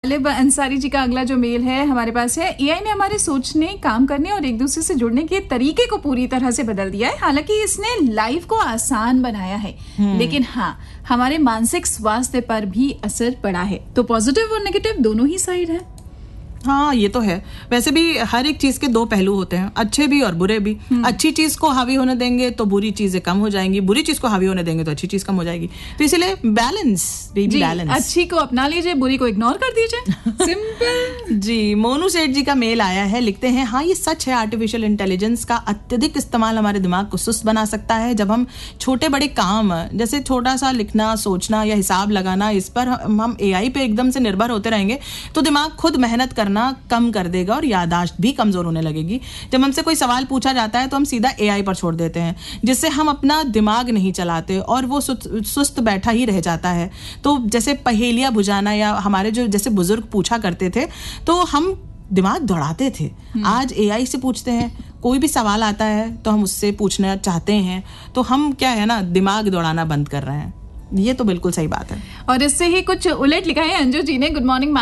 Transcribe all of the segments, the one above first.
गालिब अंसारी जी का अगला जो मेल है हमारे पास है, एआई ने हमारे सोचने, काम करने और एक दूसरे से जुड़ने के तरीके को पूरी तरह से बदल दिया है। हालांकि इसने लाइफ को आसान बनाया है, लेकिन हाँ, हमारे मानसिक स्वास्थ्य पर भी असर पड़ा है। तो पॉजिटिव और नेगेटिव दोनों ही साइड है। हाँ, ये तो है। वैसे भी हर एक चीज के दो पहलू होते हैं, अच्छे भी और बुरे भी। अच्छी चीज को हावी होने देंगे तो बुरी चीजें कम हो जाएंगी, बुरी चीज को हावी होने देंगे तो अच्छी चीज कम हो जाएगी। तो इसलिए बैलेंस, बैलेंस। अच्छी को अपना लीजिए, बुरी को इग्नोर कर दीजिए। सिंपल। जी, मोनू सेठ जी का मेल आया है, लिखते हैं, हाँ ये सच है, आर्टिफिशियल इंटेलिजेंस का अत्यधिक इस्तेमाल हमारे दिमाग को सुस्त बना सकता है। जब हम छोटे बड़े काम जैसे छोटा सा लिखना, सोचना या हिसाब लगाना, इस पर हम एआई पे एकदम से निर्भर होते रहेंगे तो दिमाग खुद मेहनत करना कम कर देगा और याददाश्त भी कमजोर होने लगेगी। जब हमसे कोई सवाल पूछा जाता है तो हम सीधा एआई पर छोड़ देते हैं, जिससे हम अपना दिमाग नहीं चलाते और वो सुस्त बैठा ही रह जाता है। तो जैसे पहेलियां बुझाना या हमारे जो जैसे बुजुर्ग पूछा करते थे तो हम दिमाग दौड़ाते थे, आज एआई से पूछते हैं। कोई भी सवाल आता है तो हम उससे पूछना चाहते हैं, तो हम क्या है ना, दिमाग दौड़ाना बंद कर रहे हैं। ये तो बिल्कुल सही बात है। और इससे ही कुछ उलट लिखा है अंजू जी ने, good morning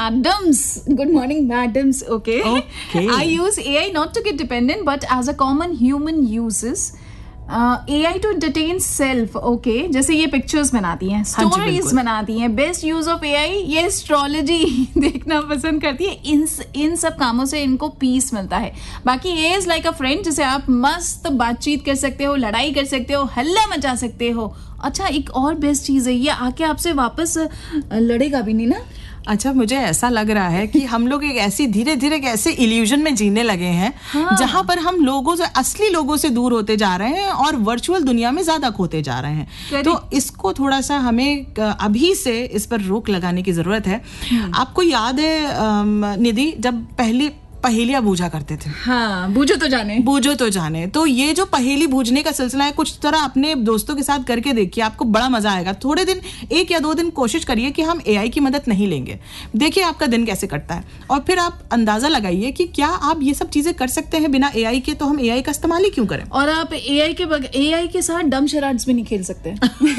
madams, okay. I use AI not to get dependent but as a common human uses AI to entertain self, okay. जैसे ये पिक्चर्स बनाती हैं, स्टोरीज बनाती हैं। बेस्ट यूज ऑफ एआई, ये एस्ट्रोलॉजी देखना पसंद करती है। इन सब कामों से इनको पीस मिलता है। बाकी ए इज लाइक अ फ्रेंड, जिसे आप मस्त बातचीत कर सकते हो, लड़ाई कर सकते हो, हल्ला मचा सकते हो। अच्छा, एक और बेस्ट चीज है, ये आके आपसे वापस लड़ेगा भी नहीं ना। अच्छा, मुझे ऐसा लग रहा है कि हम लोग एक ऐसी धीरे धीरे एक ऐसे इल्यूजन में जीने लगे हैं, हाँ, जहां पर हम लोगों से, असली लोगों से दूर होते जा रहे हैं और वर्चुअल दुनिया में ज्यादा खोते जा रहे हैं। तो इसको थोड़ा सा हमें अभी से इस पर रोक लगाने की जरूरत है। आपको याद है निधि, जब पहली पहेलियां बूझा करते थे, हाँ, बूझो तो जाने। तो ये जो पहेली बूझने का सिलसिला है, कुछ तरह अपने दोस्तों के साथ करके देखिए, आपको बड़ा मजा आएगा। थोड़े दिन, 1 या 2 दिन कोशिश करिए कि हम एआई की मदद नहीं लेंगे, देखिए आपका दिन कैसे कटता है, और फिर आप अंदाजा लगाइए कि क्या आप ये सब चीजें कर सकते हैं बिना एआई के, तो हम एआई का इस्तेमाल ही क्यों करें। और आप एआई के साथ डम शराड्स भी नहीं खेल सकते।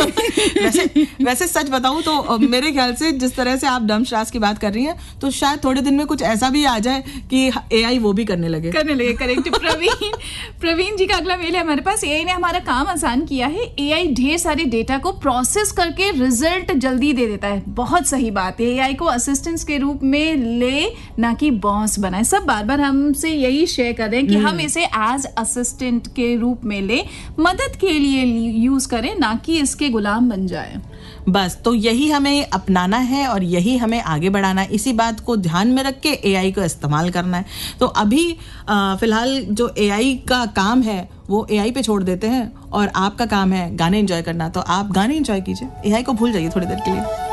वैसे सच बताऊं तो मेरे ख्याल से जिस तरह से आप डम शराड्स की बात कर रही हैं, तो शायद थोड़े दिन में कुछ ऐसा भी आ जाए कि एआई वो भी करने लगे। करेक्ट। प्रवीण जी का अगला मेल है हमारे पास, एआई ने हमारा काम आसान किया है। एआई ढेर सारे डेटा को प्रोसेस करके रिजल्ट जल्दी दे देता है। बहुत सही बात है। एआई को असिस्टेंट के रूप में ले, ना कि बॉस बनाए। सब बार बार हमसे यही शेयर कर रहे हैं कि हम इसे एज असिस्टेंट के रूप में ले, मदद के लिए यूज करें, ना कि इसके गुलाम बन जाए। बस, तो यही हमें अपनाना है और यही हमें आगे बढ़ाना है। इसी बात को ध्यान में रख के एआई को इस्तेमाल करना है। तो अभी फिलहाल जो एआई का काम है वो एआई पे छोड़ देते हैं, और आपका काम है गाने एंजॉय करना, तो आप गाने एंजॉय कीजिए, एआई को भूल जाइए थोड़ी देर के लिए।